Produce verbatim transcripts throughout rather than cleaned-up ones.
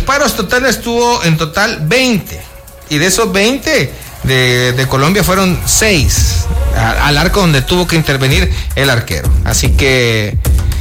disparos totales tuvo en total veinte. Y de esos veinte, de, de Colombia fueron seis al arco donde tuvo que intervenir el arquero. Así que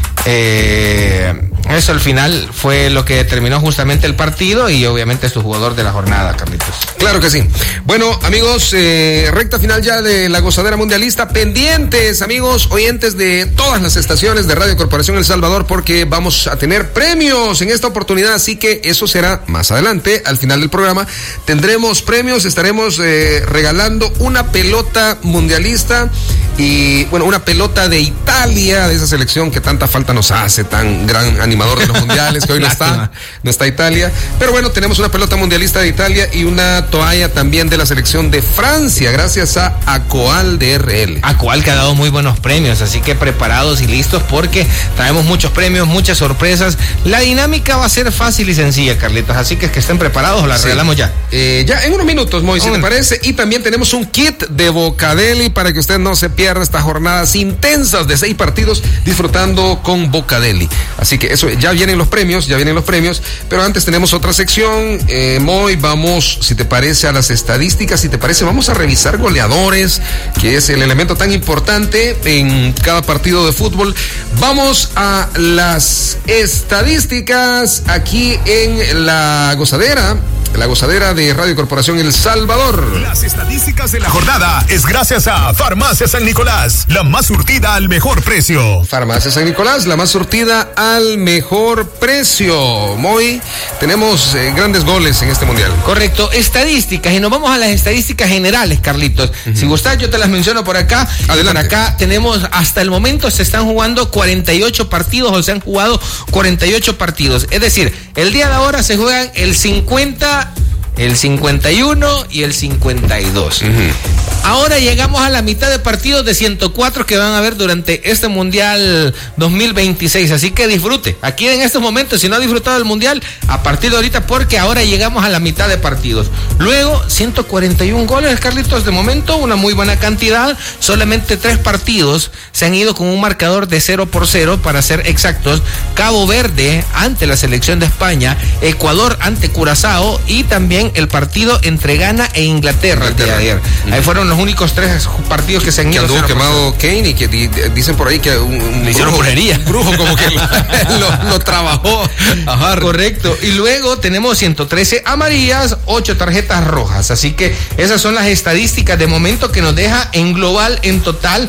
eh, eso al final fue lo que determinó justamente el partido y obviamente su jugador de la jornada, Carlitos. Claro que sí. Bueno, amigos, eh, recta final ya de la gozadera mundialista. Pendientes, amigos, oyentes de todas las estaciones de Radio Corporación El Salvador, porque vamos a tener premios en esta oportunidad, así que eso será más adelante, al final del programa. Tendremos premios, estaremos eh, regalando una pelota mundialista y, bueno, una pelota de Italia, de esa selección que tanta falta nos hace, tan gran animador de los mundiales, que hoy no está, no está Italia. Pero bueno, tenemos una pelota mundialista de Italia y una toalla también de la selección de Francia, gracias a Acoal de R L. Acoal, que ha dado muy buenos premios, así que preparados y listos porque traemos muchos premios, muchas sorpresas. La dinámica va a ser fácil y sencilla, Carlitos, así que que estén preparados o la sí. regalamos ya. Eh, ya en unos minutos, Moy, si te parece. Y también tenemos un kit de Bocadeli para que usted no se pierda estas jornadas intensas de seis partidos disfrutando con Bocadeli. Así que eso, ya vienen los premios, ya vienen los premios, pero antes tenemos otra sección, eh, Moy, vamos, si te parece, a las estadísticas, si te parece, vamos a revisar goleadores, que es el elemento tan importante en cada partido de fútbol. Vamos a las estadísticas aquí en la gozadera, la gozadera de Radio Corporación El Salvador. Las estadísticas de la jornada es gracias a Farmacia San Nicolás, la más surtida al mejor precio. Farmacia San Nicolás, la más surtida al mejor precio. Moy, tenemos eh, grandes goles en este mundial. Correcto, estadísticas, y nos vamos a las estadísticas generales, Carlitos. Uh-huh. Si gustas, yo te las menciono por acá. Adelante. Por acá tenemos, hasta el momento se están jugando cuarenta y ocho partidos, o se han jugado cuarenta y ocho partidos. Es decir, el día de ahora se juegan el cincuenta, el cincuenta y uno y el cincuenta y dos. Uh-huh. Ahora llegamos a la mitad de partidos de ciento cuatro que van a haber durante este Mundial dos mil veintiséis, así que disfrute. Aquí en estos momentos, si no ha disfrutado del Mundial, a partir de ahorita, porque ahora llegamos a la mitad de partidos. Luego, ciento cuarenta y uno goles, Carlitos, de momento, una muy buena cantidad. Solamente tres partidos se han ido con un marcador de cero por cero, para ser exactos. Cabo Verde ante la selección de España, Ecuador ante Curazao y también el partido entre Ghana e Inglaterra, el día de ayer. Uh-huh. Ahí fueron los únicos tres partidos que se han que ido. Que anduvo quemado Kane, y que di, dicen por ahí que un, un le hicieron brujería. Un brujo como que lo, lo, lo trabajó. Ajá, correcto. Y luego tenemos ciento trece amarillas, ocho tarjetas rojas. Así que esas son las estadísticas de momento que nos deja en global, en total,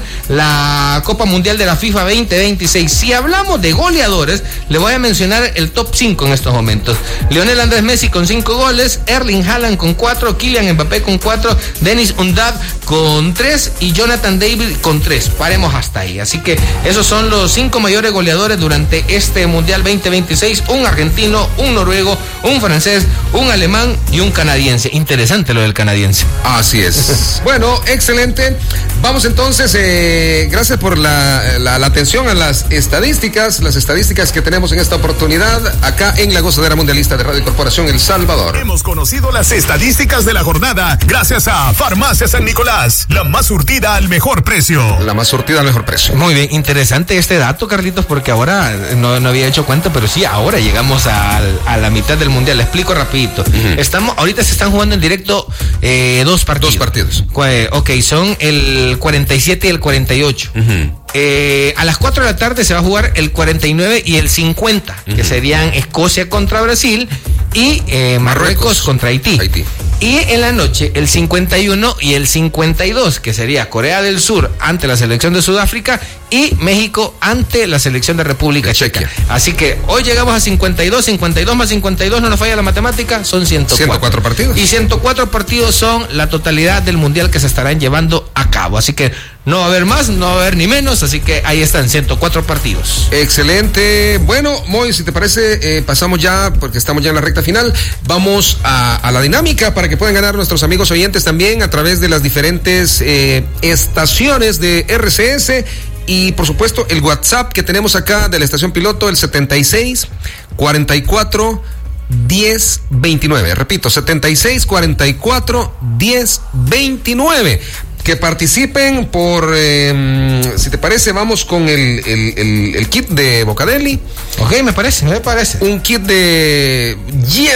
la Copa Mundial de la FIFA veinte veintiséis. Si hablamos de goleadores, le voy a mencionar el top cinco en estos momentos. Lionel Andrés Messi con cinco goles, Erling Haaland con cuatro, Kylian Mbappé con cuatro, Denis Undav con tres y Jonathan David con tres. Paremos hasta ahí. Así que esos son los cinco mayores goleadores durante este Mundial veinte veintiséis. Un argentino, un noruego, un francés, un alemán y un canadiense. Interesante lo del canadiense. Así es. Bueno, excelente. Vamos entonces, eh, gracias por la, la, la atención a las estadísticas, las estadísticas que tenemos en esta oportunidad acá en la gozadera mundialista de Radio Corporación El Salvador. Hemos conocido las estadísticas de la jornada gracias a Farmacia San Nicolás, la más surtida al mejor precio. La más surtida al mejor precio. Muy bien, interesante este dato, Carlitos, porque ahora no, no había hecho cuenta, pero sí, ahora llegamos a, a la mitad del mundial. Le explico rapidito. Uh-huh. Estamos, ahorita se están jugando en directo eh, dos partidos. Dos partidos. Ok, son el cuarenta y siete y el cuarenta y ocho. Uh-huh. Eh, a las cuatro de la tarde se va a jugar el cuarenta y nueve y el cincuenta, uh-huh. que serían Escocia contra Brasil y eh, Marruecos, Marruecos contra Haití. Haití. Y en la noche el cincuenta y uno y el cincuenta y dos, que sería Corea del Sur ante la selección de Sudáfrica y México ante la selección de República Checa. Chequia. Así que hoy llegamos a cincuenta y dos, cincuenta y dos más cincuenta y dos, no nos falla la matemática, son ciento cuatro. ciento cuatro partidos. Y ciento cuatro partidos son la totalidad del mundial que se estarán llevando a cabo. Así que no va a haber más, no va a haber ni menos, así que ahí están, ciento cuatro partidos. Excelente. Bueno, Moy, si te parece, eh, pasamos ya, porque estamos ya en la recta final, vamos a, a la dinámica para que puedan ganar nuestros amigos oyentes también a través de las diferentes eh, estaciones de R C S. Y por supuesto el WhatsApp que tenemos acá de la estación piloto, el setenta y seis, cuarenta y cuatro, diez, veintinueve. Repito, setenta y seis, cuarenta y cuatro, diez, veintinueve. Que participen por, eh, si te parece, vamos con el, el, el, el kit de Bocadeli. Ok, me parece, me parece. Un kit de